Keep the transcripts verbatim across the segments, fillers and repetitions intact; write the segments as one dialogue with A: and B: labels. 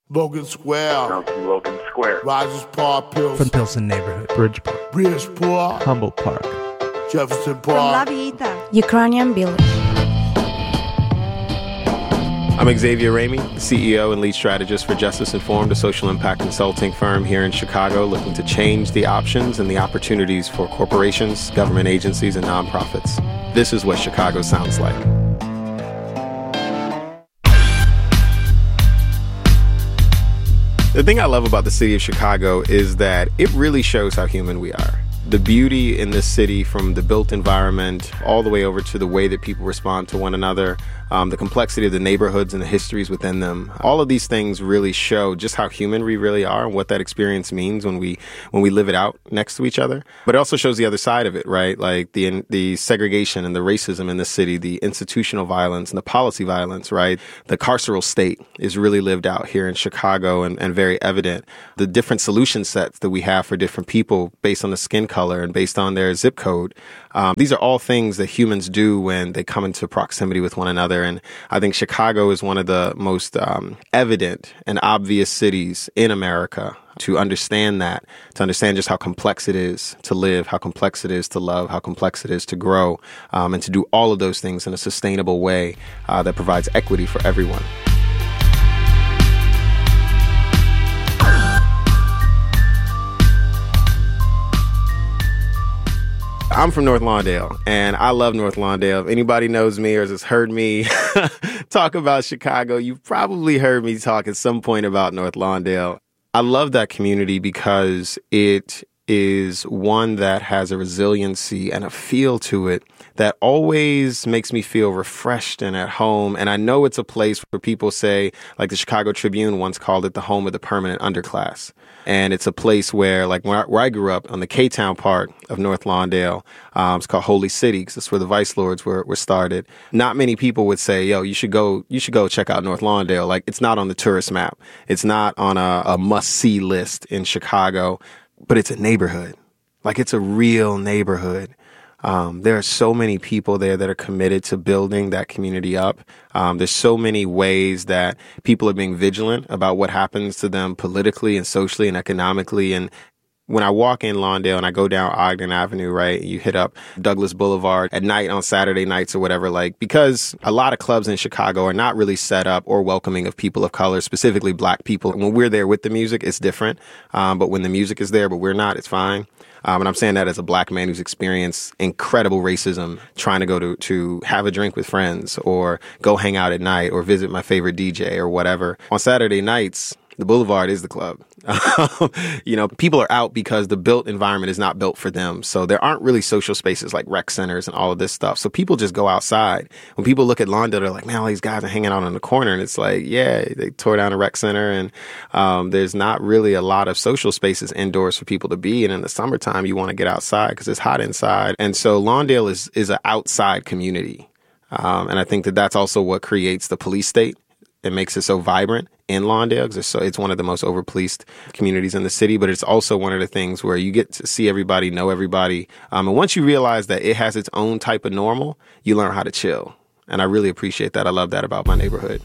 A: Logan Square.
B: Down to Logan Square.
A: Rogers Park, Pilsen.
C: From Pilsen neighborhood.
D: Bridgeport.
A: Bridgeport.
D: Humboldt Park.
A: Jefferson
E: From La
A: Park.
E: Vita.
F: Ukrainian Village.
G: I'm Xavier Ramey, C E O and lead strategist for Justice Informed, a social impact consulting firm here in Chicago looking to change the options and the opportunities for corporations, government agencies, and nonprofits. This is what Chicago sounds like. The thing I love about the city of Chicago is that it really shows how human we are. The beauty in this city, from the built environment all the way over to the way that people respond to one another, um, the complexity of the neighborhoods and the histories within them, all of these things really show just how human we really are and what that experience means when we when we live it out next to each other. But it also shows the other side of it, right? Like the the segregation and the racism in the city, the institutional violence and the policy violence, right? The carceral state is really lived out here in Chicago and, and very evident. The different solution sets that we have for different people based on the skin color and based on their zip code. Um, these are all things that humans do when they come into proximity with one another. And I think Chicago is one of the most um, evident and obvious cities in America to understand that, to understand just how complex it is to live, how complex it is to love, how complex it is to grow, um, and to do all of those things in a sustainable way uh, that provides equity for everyone. I'm from North Lawndale, and I love North Lawndale. If anybody knows me or has heard me talk about Chicago, you've probably heard me talk at some point about North Lawndale. I love that community because it is one that has a resiliency and a feel to it that always makes me feel refreshed and at home. And I know it's a place where people say, like the Chicago Tribune once called it, the home of the permanent underclass. And it's a place where, like where I, where I grew up on the K-Town part of North Lawndale, um, it's called Holy City because that's where the Vice Lords were, were started. Not many people would say, yo, you should go, you should go check out North Lawndale. Like, it's not on the tourist map. It's not on a, a must-see list in Chicago, but it's a neighborhood. Like, it's a real neighborhood. Um, there are so many people there that are committed to building that community up. Um, there's so many ways that people are being vigilant about what happens to them politically and socially and economically. And when I walk in Lawndale and I go down Ogden Avenue, right, you hit up Douglas Boulevard at night on Saturday nights or whatever, like, because a lot of clubs in Chicago are not really set up or welcoming of people of color, specifically black people. When we're there with the music, it's different. Um, but when the music is there, but we're not, it's fine. Um, and I'm saying that as a black man who's experienced incredible racism, trying to go to, to have a drink with friends or go hang out at night or visit my favorite D J or whatever. On Saturday nights, the Boulevard is the club. You know, people are out because the built environment is not built for them. So there aren't really social spaces like rec centers and all of this stuff. So people just go outside. When people look at Lawndale, they're like, man, all these guys are hanging out in the corner. And it's like, yeah, they tore down a rec center. And um, there's not really a lot of social spaces indoors for people to be. And in the summertime, you want to get outside because it's hot inside. And so Lawndale is, is an outside community. Um, and I think that that's also what creates the police state. It makes it so vibrant in Lawndale because it's, so, it's one of the most over-policed communities in the city, but it's also one of the things where you get to see everybody, know everybody. Um, and once you realize that it has its own type of normal, you learn how to chill. And I really appreciate that. I love that about my neighborhood.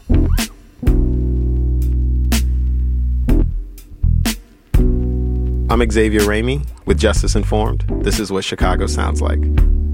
G: I'm Xavier Ramey with Justice Informed. This is what Chicago sounds like.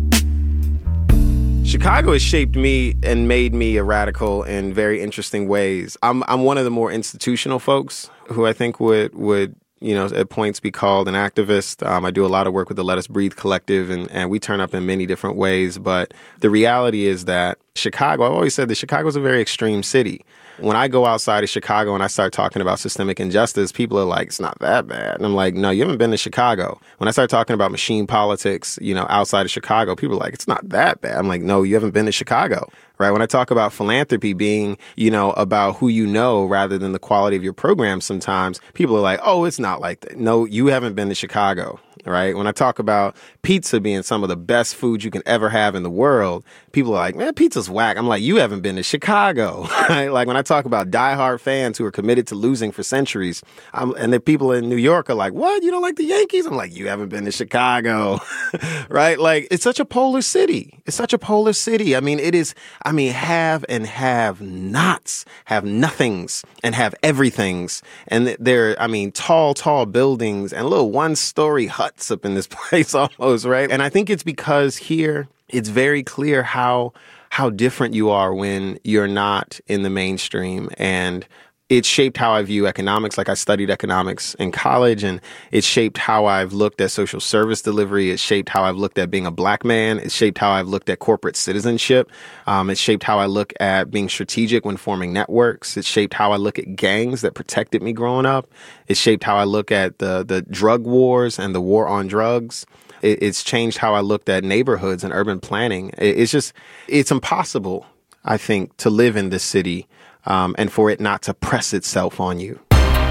G: Chicago has shaped me and made me a radical in very interesting ways. I'm I'm one of the more institutional folks who I think would would you know at points be called an activist. Um, I do a lot of work with the Let Us Breathe Collective, and and we turn up in many different ways. But the reality is that Chicago, I've always said that Chicago is a very extreme city. When I go outside of Chicago and I start talking about systemic injustice, people are like, it's not that bad. And I'm like, no, you haven't been to Chicago. When I start talking about machine politics, you know, outside of Chicago, people are like, it's not that bad. I'm like, no, you haven't been to Chicago. Right? When I talk about philanthropy being, you know, about who you know rather than the quality of your program sometimes, people are like, oh, it's not like that. No, you haven't been to Chicago. right? When I talk about pizza being some of the best food you can ever have in the world, people are like, man, pizza's whack. I'm like, you haven't been to Chicago, right? Like when I talk about diehard fans who are committed to losing for centuries, I'm, and the people in New York are like, what? You don't like the Yankees? I'm like, you haven't been to Chicago, right? Like it's such a polar city. It's such a polar city. I mean, it is, I mean, have and have nots, have nothings and have everythings. And they're, I mean, tall, tall buildings and little one-story huts up in this place almost, right? And I think it's because here it's very clear how how different you are when you're not in the mainstream. And it shaped how I view economics. Like I studied economics in college, and it shaped how I've looked at social service delivery. It shaped how I've looked at being a black man. It shaped how I've looked at corporate citizenship. Um, it shaped how I look at being strategic when forming networks. It shaped how I look at gangs that protected me growing up. It shaped how I look at the the drug wars and the war on drugs. It, it's changed how I looked at neighborhoods and urban planning. It, it's just, it's impossible, I think, to live in this city Um, and for it not to press itself on you.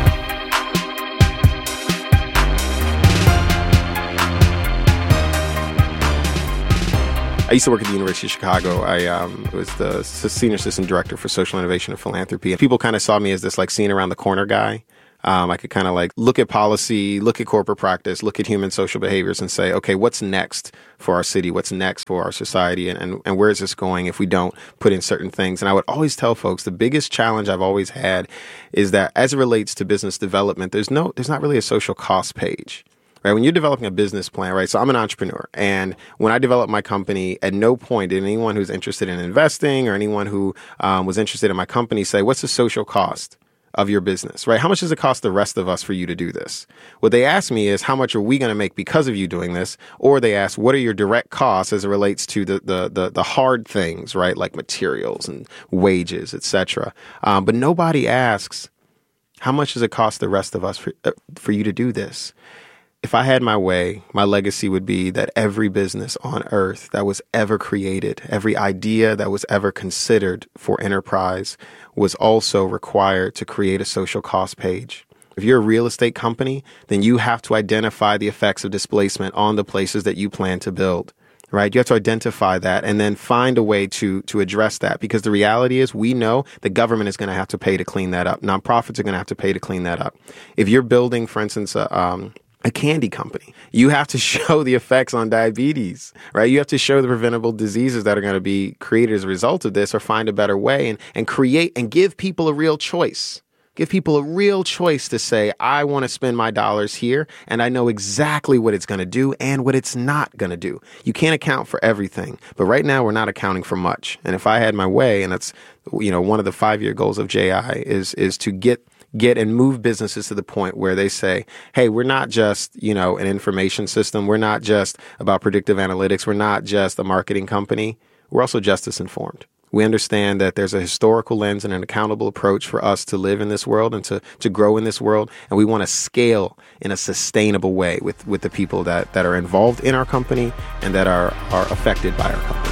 G: I used to work at the University of Chicago. I um, was the senior assistant director for social innovation and philanthropy. And people kind of saw me as this like seen around the corner guy. Um, I could kind of like look at policy, look at corporate practice, look at human social behaviors and say, okay, what's next for our city? What's next for our society? And, and, and where is this going if we don't put in certain things? And I would always tell folks the biggest challenge I've always had is that as it relates to business development, there's no, there's not really a social cost page. Right? When you're developing a business plan, right? So I'm an entrepreneur. And when I developed my company, at no point did anyone who's interested in investing or anyone who um, was interested in my company say, what's the social cost of your business, right? How much does it cost the rest of us for you to do this? What they ask me is, how much are we going to make because of you doing this? Or they ask, what are your direct costs as it relates to the the the, the hard things, right? Like materials and wages, et cetera. Um, but nobody asks, how much does it cost the rest of us for, uh, for you to do this? If I had my way, my legacy would be that every business on earth that was ever created, every idea that was ever considered for enterprise was also required to create a social cost page. If you're a real estate company, then you have to identify the effects of displacement on the places that you plan to build, right? You have to identify that and then find a way to to address that, because the reality is we know the government is going to have to pay to clean that up. Nonprofits are going to have to pay to clean that up. If you're building, for instance, a, um, a candy company, you have to show the effects on diabetes, right? You have to show the preventable diseases that are going to be created as a result of this, or find a better way and, and create and give people a real choice. Give people a real choice to say, I want to spend my dollars here, and I know exactly what it's going to do and what it's not going to do. You can't account for everything, but right now we're not accounting for much. And if I had my way, and that's, you know, one of the five-year goals of J I is is to get get and move businesses to the point where they say, hey, we're not just, you know, an information system. We're not just about predictive analytics. We're not just a marketing company. We're also justice informed. We understand that there's a historical lens and an accountable approach for us to live in this world and to, to grow in this world. And we want to scale in a sustainable way with, with the people that, that are involved in our company and that are, are affected by our company.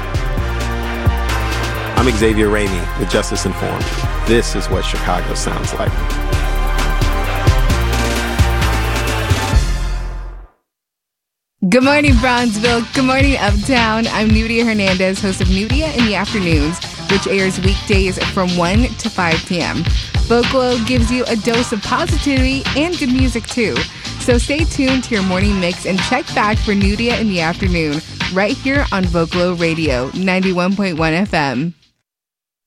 G: I'm Xavier Ramey with Justice Informed. This is what Chicago sounds like.
B: Good morning, Bronzeville. Good morning, Uptown. I'm Nudia Hernandez, host of Nudia in the Afternoons, which airs weekdays from one to five p.m. Vocalo gives you a dose of positivity and good music, too. So stay tuned to your morning mix and check back for Nudia in the Afternoon right here on Vocalo Radio, ninety-one point one F M.